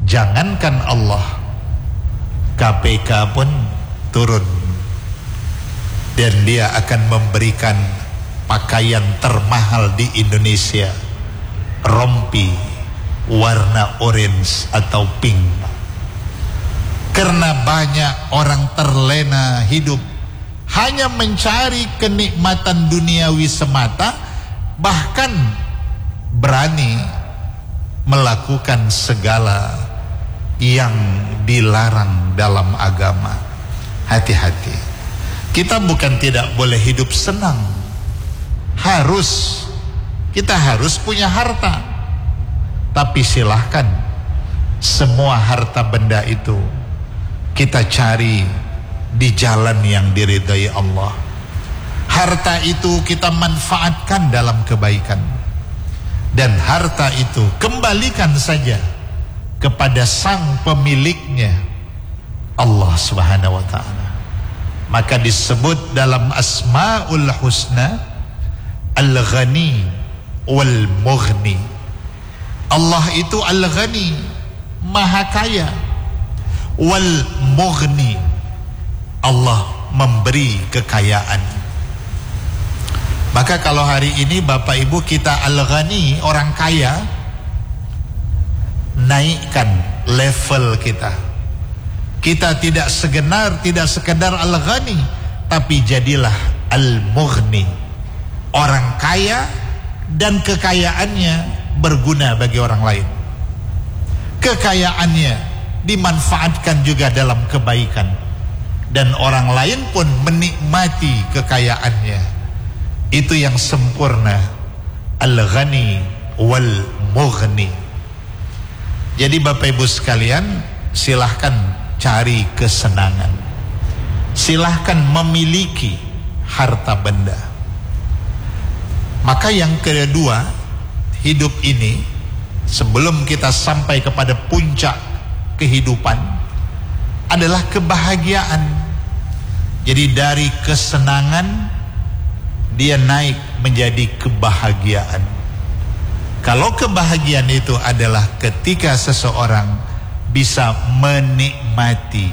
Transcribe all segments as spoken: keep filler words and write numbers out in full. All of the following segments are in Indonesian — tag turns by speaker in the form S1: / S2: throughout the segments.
S1: Jangankan Allah, K P K pun turun, dan dia akan memberikan pakaian termahal di Indonesia, rompi warna orange atau pink. Karena banyak orang terlena hidup hanya mencari kenikmatan duniawi semata, bahkan berani melakukan segala yang dilarang dalam agama. Hati-hati. Kita bukan tidak boleh hidup senang. Harus. Kita harus punya harta. Tapi silahkan semua harta benda itu kita cari di jalan yang diridhai Allah. Harta itu kita manfaatkan dalam kebaikan, dan harta itu kembalikan saja kepada sang pemiliknya, Allah Subhanahu wa ta'ala. Maka disebut dalam Asmaul Husna Al-Ghani wal Mughni. Allah itu Al-Ghani, Maha Kaya. Wal Mughni, Allah memberi kekayaan. Maka kalau hari ini Bapak Ibu kita Al-Ghani, orang kaya, naikkan level kita. Kita tidak segenar, tidak sekedar Al-Ghani, tapi jadilah Al-Mughni, orang kaya dan kekayaannya berguna bagi orang lain. Kekayaannya dimanfaatkan juga dalam kebaikan, dan orang lain pun menikmati kekayaannya. Itu yang sempurna, Al-Ghani wal Mughni. Jadi Bapak Ibu sekalian, silahkan cari kesenangan, silahkan memiliki harta benda. Maka yang kedua, hidup ini sebelum kita sampai kepada puncak kehidupan adalah kebahagiaan. Jadi dari kesenangan dia naik menjadi kebahagiaan. Kalau kebahagiaan itu adalah ketika seseorang bisa menikmati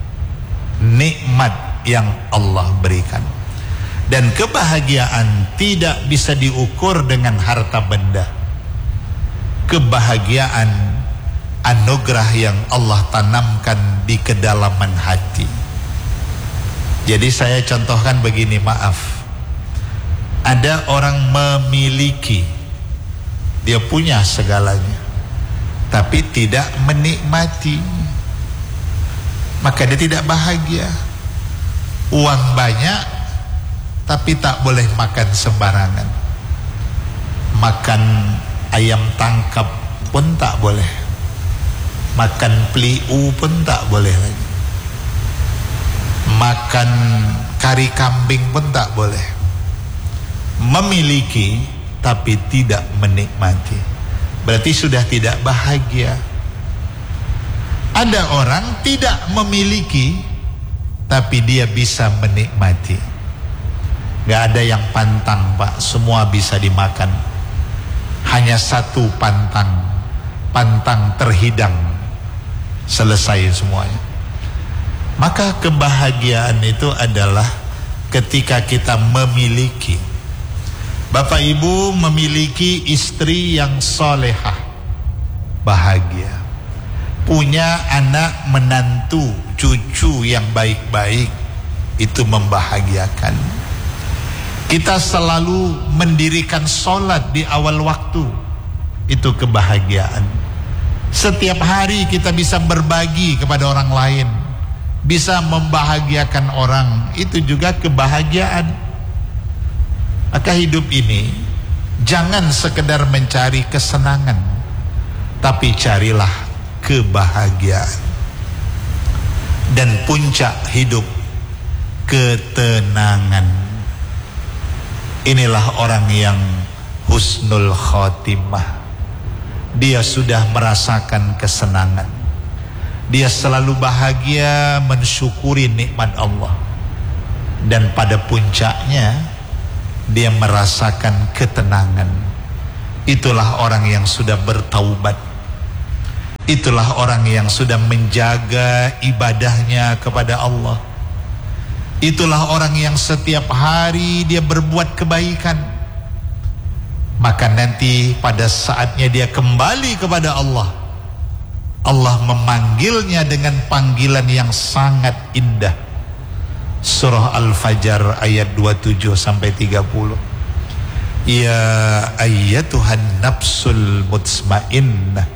S1: nikmat yang Allah berikan. Dan kebahagiaan tidak bisa diukur dengan harta benda. Kebahagiaan anugerah yang Allah tanamkan di kedalaman hati. Jadi saya contohkan begini, maaf. Ada orang memiliki, dia punya segalanya, tapi tidak menikmati, maka dia tidak bahagia. Uang banyak, tapi tak boleh makan sembarangan. Makan ayam tangkap pun tak boleh, makan pliu pun tak boleh lagi, makan kari kambing pun tak boleh. Memiliki tapi tidak menikmati, berarti sudah tidak bahagia. Ada orang tidak memiliki tapi dia bisa menikmati. Gak ada yang pantang, Pak, semua bisa dimakan. Hanya satu pantang, pantang terhidang, selesai semuanya. Maka kebahagiaan itu adalah ketika kita memiliki. Bapak Ibu memiliki istri yang solehah, bahagia. Punya anak menantu, cucu yang baik-baik, itu membahagiakan. Kita selalu mendirikan sholat di awal waktu, itu kebahagiaan. Setiap hari kita bisa berbagi kepada orang lain, bisa membahagiakan orang, itu juga kebahagiaan. Maka hidup ini jangan sekedar mencari kesenangan, tapi carilah kebahagiaan. Dan puncak hidup, ketenangan. Inilah orang yang husnul khotimah. Dia sudah merasakan kesenangan. Dia selalu bahagia, mensyukuri nikmat Allah. Dan pada puncaknya dia merasakan ketenangan. Itulah orang yang sudah bertaubat. Itulah orang yang sudah menjaga ibadahnya kepada Allah. Itulah orang yang setiap hari dia berbuat kebaikan. Maka nanti pada saatnya dia kembali kepada Allah, Allah memanggilnya dengan panggilan yang sangat indah. Surah Al-Fajr ayat dua puluh tujuh sampai tiga puluh. Ya ayyatuhan nafsul mutmainnah,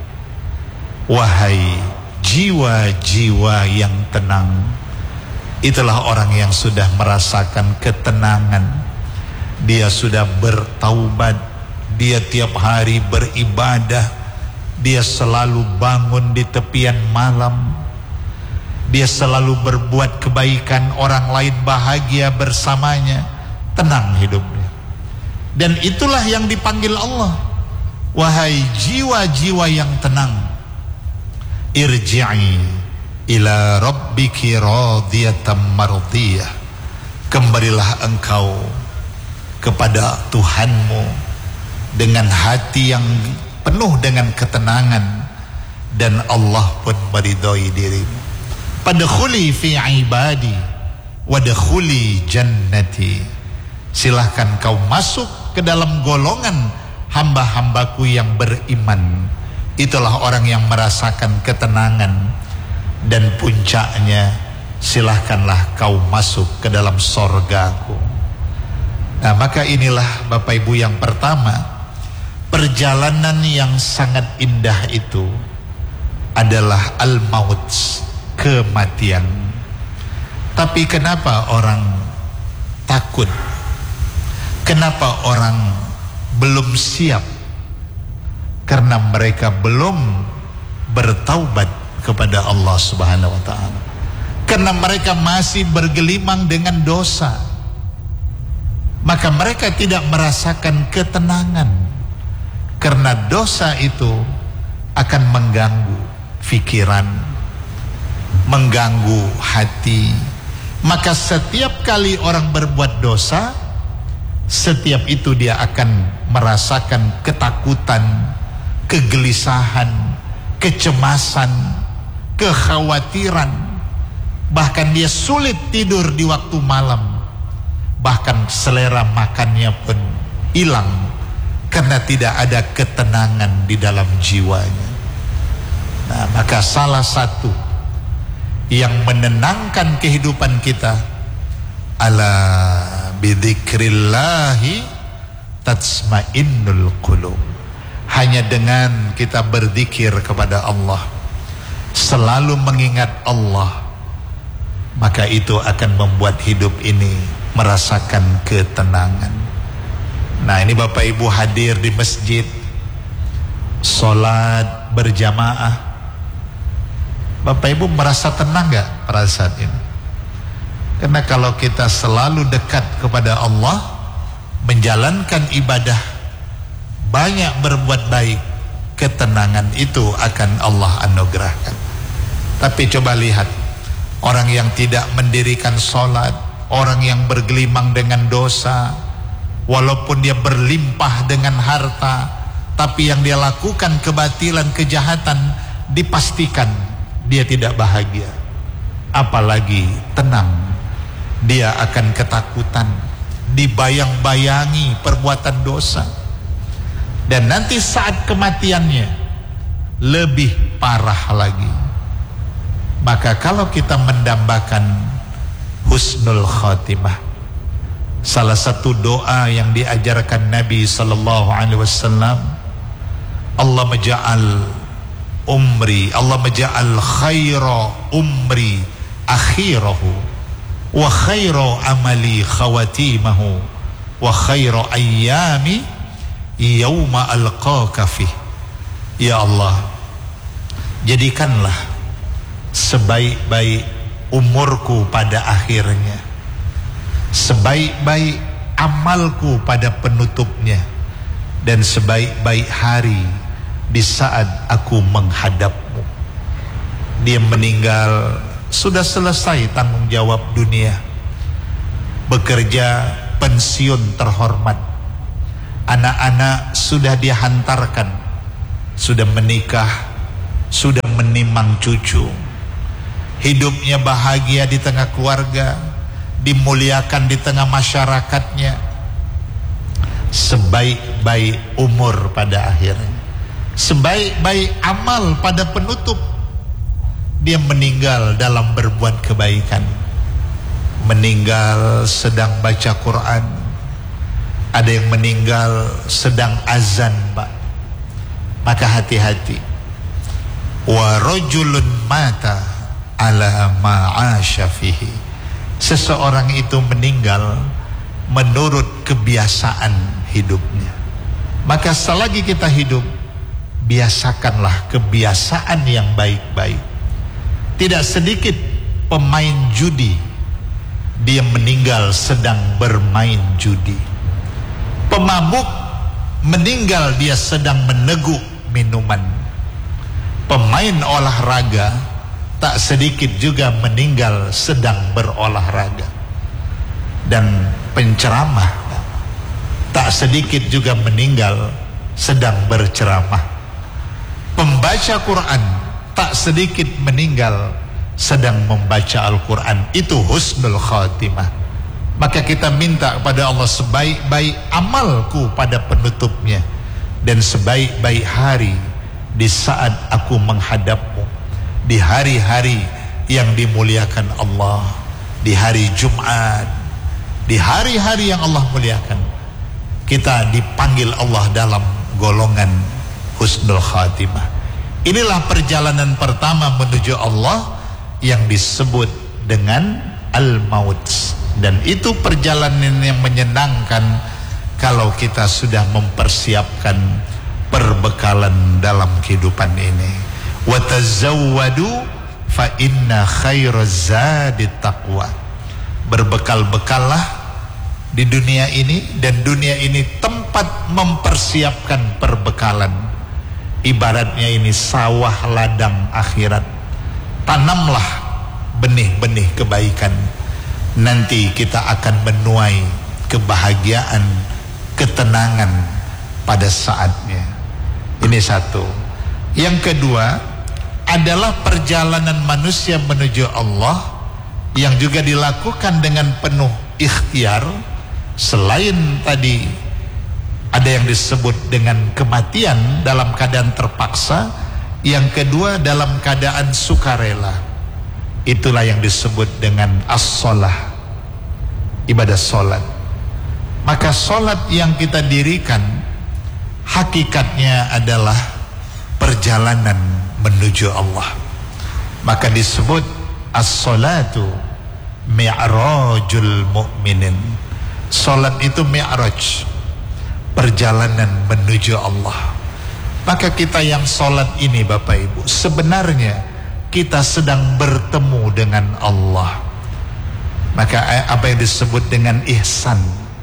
S1: wahai jiwa-jiwa yang tenang. Itulah orang yang sudah merasakan ketenangan. Dia sudah bertaubat. Dia tiap hari beribadah. Dia selalu bangun di tepian malam. Dia selalu berbuat kebaikan, orang lain bahagia bersamanya. Tenang hidupnya. Dan itulah yang dipanggil Allah. Wahai jiwa-jiwa yang tenang, irji'i ila rabbiki radiyatan mardiyah. Kembalilah engkau kepada Tuhanmu dengan hati yang penuh dengan ketenangan, dan Allah pun meridhoi dirimu. Padkhuli fi ibadi wadkhuli jannati. Silahkan kau masuk ke dalam golongan hamba-hambaku yang beriman. Itulah orang yang merasakan ketenangan, dan puncaknya silahkanlah kau masuk ke dalam sorgaku. Nah, maka inilah Bapak Ibu yang pertama, perjalanan yang sangat indah itu adalah al-maut, kematian. Tapi kenapa orang takut? Kenapa orang belum siap? Karena mereka belum bertaubat kepada Allah Subhanahu wa ta'ala. Karena mereka masih bergelimang dengan dosa, maka mereka tidak merasakan ketenangan. Karena dosa itu akan mengganggu pikiran, mengganggu hati. Maka setiap kali orang berbuat dosa, setiap itu dia akan merasakan ketakutan, kegelisahan, kecemasan, kekhawatiran. Bahkan dia sulit tidur di waktu malam. Bahkan selera makannya pun hilang, karena tidak ada ketenangan di dalam jiwanya. Nah, maka salah satu yang menenangkan kehidupan kita, ala bidzikrillahi tatsmainnul qulub. Hanya dengan kita berzikir kepada Allah, selalu mengingat Allah, maka itu akan membuat hidup ini merasakan ketenangan. Nah, ini Bapak Ibu hadir di masjid, sholat berjamaah, Bapak Ibu merasa tenang gak pada saat ini? Karena kalau kita selalu dekat kepada Allah, menjalankan ibadah, banyak berbuat baik, ketenangan itu akan Allah anugerahkan. Tapi coba lihat, orang yang tidak mendirikan sholat, orang yang bergelimang dengan dosa, walaupun dia berlimpah dengan harta, tapi yang dia lakukan kebatilan, kejahatan, dipastikan dia tidak bahagia, apalagi tenang. Dia akan ketakutan, dibayang-bayangi perbuatan dosa, dan nanti saat kematiannya lebih parah lagi. Maka kalau kita mendambakan husnul khatimah, salah satu doa yang diajarkan Nabi sallallahu alaihi wasallam, Allah maja'al umri, Allah maja'al khaira umri akhirahu, wa khairu amali khawatimahu, wa khairu ayyami yawma alqaka fih. Ya Allah, jadikanlah sebaik-baik umurku pada akhirnya, sebaik-baik amalku pada penutupnya, dan sebaik-baik hari di saat aku menghadapmu. Dia meninggal, sudah selesai tanggung jawab dunia, bekerja pensiun terhormat, anak-anak sudah dihantarkan, sudah menikah, sudah menimang cucu, hidupnya bahagia di tengah keluarga, dimuliakan di tengah masyarakatnya, sebaik-baik umur pada akhirnya, sebaik-baik amal pada penutup, dia meninggal dalam berbuat kebaikan, meninggal sedang baca Quran, ada yang meninggal sedang azan, Pak. Maka hati-hati. Wa rajulun mata ala ma'asya fihi. Seseorang itu meninggal menurut kebiasaan hidupnya. Maka selagi kita hidup, biasakanlah kebiasaan yang baik-baik. Tidak sedikit pemain judi, dia meninggal sedang bermain judi. Pemabuk meninggal dia sedang meneguk minuman. Pemain olahraga tak sedikit juga meninggal sedang berolahraga. Dan penceramah tak sedikit juga meninggal sedang berceramah. Pembaca Quran tak sedikit meninggal sedang membaca Al-Quran. Itu husnul khatimah. Maka kita minta kepada Allah sebaik-baik amalku pada penutupnya, dan sebaik-baik hari di saat aku menghadapmu, di hari-hari yang dimuliakan Allah, di hari Jumat, di hari-hari yang Allah muliakan, kita dipanggil Allah dalam golongan husnul khatimah. Inilah perjalanan pertama menuju Allah yang disebut dengan al-maut. Dan itu perjalanan yang menyenangkan kalau kita sudah mempersiapkan perbekalan dalam kehidupan ini. Wa tazawwadu fa inna khairaz zadi taqwa. Berbekal-bekallah di dunia ini, dan dunia ini tempat mempersiapkan perbekalan. Ibaratnya ini sawah ladang akhirat. Tanamlah benih-benih kebaikan. Nanti kita akan menuai kebahagiaan, ketenangan pada saatnya. Ini satu. Yang kedua adalah perjalanan manusia menuju Allah yang juga dilakukan dengan penuh ikhtiar. Selain tadi ada yang disebut dengan kematian dalam keadaan terpaksa, yang kedua dalam keadaan sukarela. Itulah yang disebut dengan as-sholah, ibadah sholat. Maka sholat yang kita dirikan hakikatnya adalah perjalanan menuju Allah. Maka disebut as-sholatu mi'rajul mu'minin. Sholat itu mi'raj, perjalanan menuju Allah. Maka kita yang sholat ini Bapak Ibu, sebenarnya kita sedang bertemu dengan Allah. Maka apa yang disebut dengan ihsan,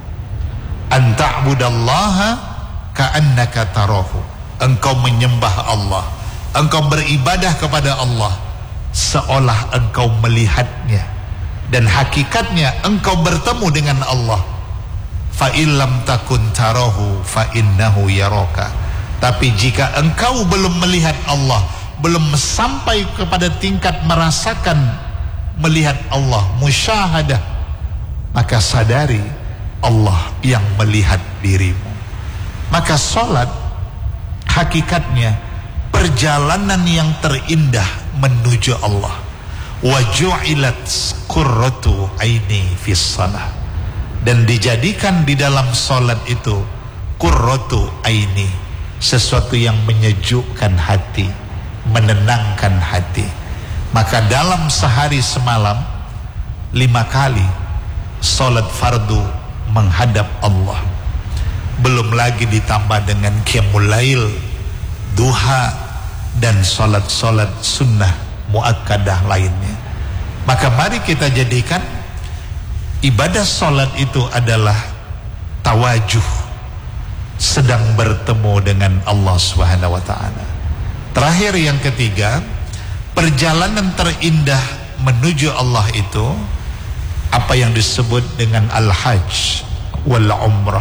S1: an ta'budallaha ka'annaka tarahu. Engkau menyembah Allah, engkau beribadah kepada Allah seolah engkau melihatnya, dan hakikatnya engkau bertemu dengan Allah. Fa illam takun tarahu fa innahu yaraka. Tapi jika engkau belum melihat Allah, belum sampai kepada tingkat merasakan melihat Allah, musyahadah, maka sadari Allah yang melihat dirimu. Maka sholat hakikatnya perjalanan yang terindah menuju Allah. Wa ju'ilat qurratu aini fis shalah. Dan dijadikan di dalam sholat itu qurratu aini, sesuatu yang menyejukkan hati, menenangkan hati. Maka dalam sehari semalam lima kali sholat fardu menghadap Allah, belum lagi ditambah dengan qiyamul lail, duha, dan sholat-sholat sunnah muakkadah lainnya. Maka mari kita jadikan ibadah sholat itu adalah tawajuh, sedang bertemu dengan Allah subhanahu wa ta'ala. Terakhir yang ketiga, perjalanan terindah menuju Allah itu apa yang disebut dengan al-hajj wal umrah.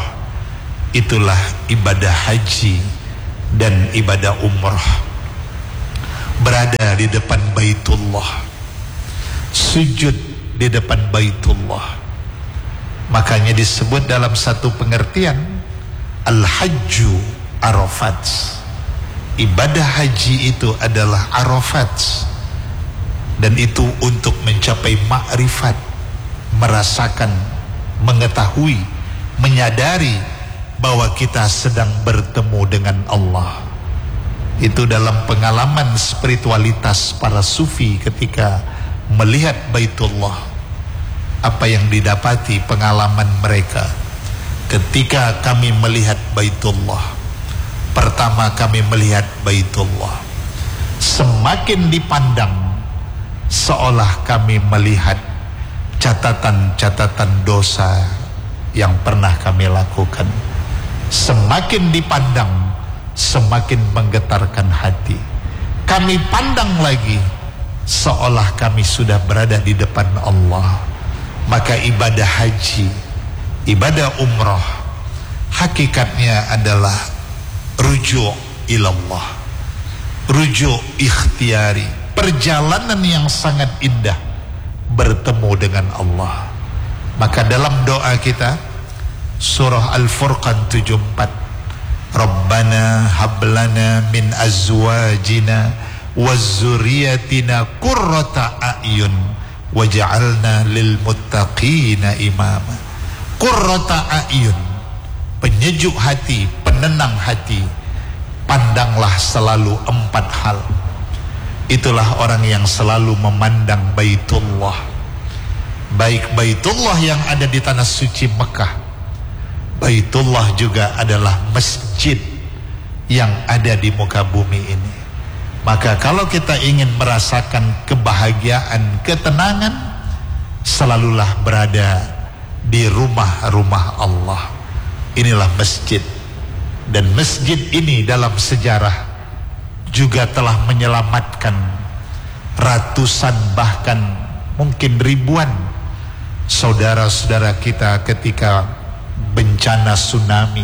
S1: Itulah ibadah haji dan ibadah umrah. berada di depan Baitullah, sujud di depan Baitullah. Makanya disebut dalam satu pengertian Al-Hajju Arafat. Ibadah haji itu adalah Arafat, dan itu untuk mencapai makrifat, merasakan, mengetahui, menyadari bahwa kita sedang bertemu dengan Allah. Itu dalam pengalaman spiritualitas para sufi ketika melihat Baitullah. Apa yang didapati pengalaman mereka ketika kami melihat Baitullah. Pertama kami melihat Baitullah, semakin dipandang seolah kami melihat catatan-catatan dosa yang pernah kami lakukan. Semakin dipandang, semakin menggetarkan hati. Kami pandang lagi seolah kami sudah berada di depan Allah. Maka ibadah haji, ibadah umrah, hakikatnya adalah rujuk ilallah, rujuk ikhtiari, perjalanan yang sangat indah bertemu dengan Allah. Maka dalam doa kita, surah Al-Furqan tujuh puluh empat, Rabbana hablana min azwajina wazzuriyatina qurrata a'yun waj'alna lil muttaqina imama. Qurrata a'yun, penyejuk hati, penenang hati. Pandanglah selalu empat hal. Itulah orang yang selalu memandang Baitullah, baik Baitullah yang ada di tanah suci Mekah. Baitullah juga adalah masjid yang ada di muka bumi ini. Maka kalau kita ingin merasakan kebahagiaan, ketenangan, selalulah berada di rumah-rumah Allah. Inilah masjid. Dan masjid ini dalam sejarah juga telah menyelamatkan ratusan, bahkan mungkin ribuan saudara-saudara kita ketika bencana tsunami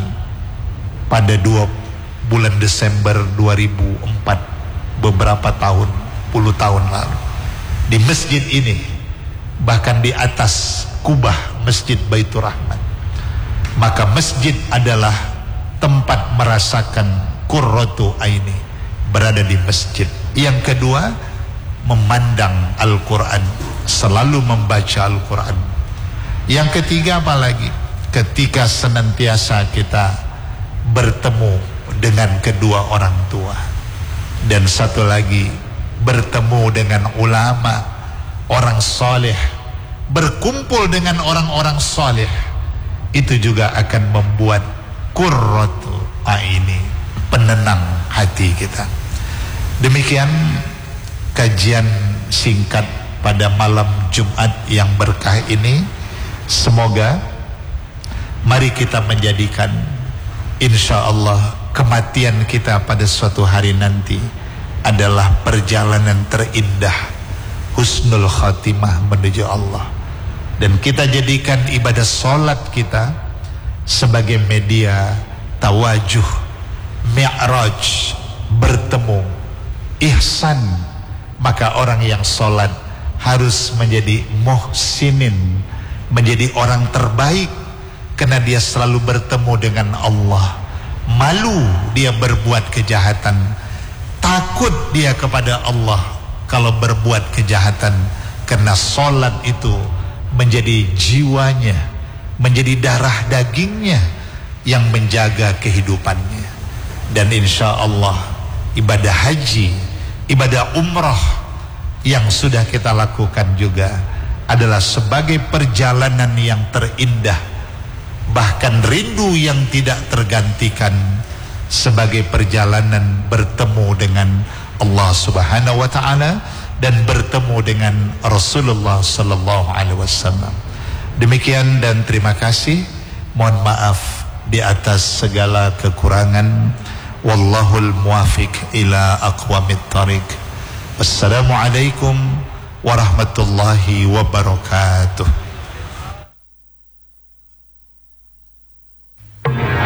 S1: pada dua bulan Desember dua ribu empat, beberapa tahun, puluh tahun lalu. Di masjid ini, bahkan di atas kubah Masjid Baitur Rahman. Maka masjid adalah tempat merasakan qurratu aini, berada di masjid. Yang kedua, memandang Al-Quran, selalu membaca Al-Quran. Yang ketiga apa lagi? Ketika senantiasa kita bertemu dengan kedua orang tua. Dan satu lagi, bertemu dengan ulama, orang soleh, berkumpul dengan orang-orang soleh. Itu juga akan membuat qurratu aini, penenang hati kita. Demikian kajian singkat pada malam Jumat yang berkah ini. Semoga mari kita menjadikan insya Allah kematian kita pada suatu hari nanti adalah perjalanan terindah, husnul khatimah menuju Allah. Dan kita jadikan ibadah solat kita sebagai media tawajuh, mi'raj, bertemu, ihsan. Maka orang yang solat harus menjadi muhsinin, menjadi orang terbaik, karena dia selalu bertemu dengan Allah. Malu dia berbuat kejahatan, takut dia kepada Allah kalau berbuat kejahatan, karena solat itu menjadi jiwanya, menjadi darah dagingnya yang menjaga kehidupannya. Dan insya Allah ibadah haji, ibadah umrah yang sudah kita lakukan juga adalah sebagai perjalanan yang terindah, bahkan rindu yang tidak tergantikan, sebagai perjalanan bertemu dengan Allah Subhanahu wa taala dan bertemu dengan Rasulullah sallallahu alaihi wasallam. Demikian dan terima kasih. Mohon maaf di atas segala kekurangan. Wallahul muwafiq ila aqwamit thariq. Wassalamualaikum warahmatullahi wabarakatuh.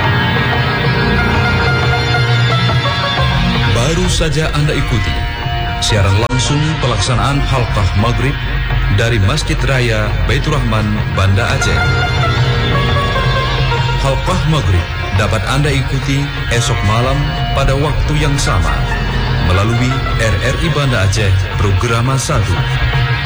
S2: Baru saja Anda ikuti siaran langsung pelaksanaan Halqah Maghrib dari Masjid Raya Baitur Rahman, Banda Aceh. Halqah Maghrib dapat Anda ikuti esok malam pada waktu yang sama melalui R R I Banda Aceh Programa satu.